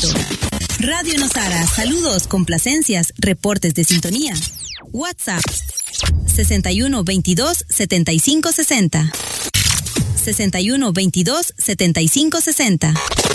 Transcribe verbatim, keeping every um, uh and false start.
Quito. Radio Nosara, saludos, complacencias, reportes de sintonía. WhatsApp sesenta y uno veintidós setenta y cinco sesenta. sesenta y uno veintidós setenta y cinco sesenta.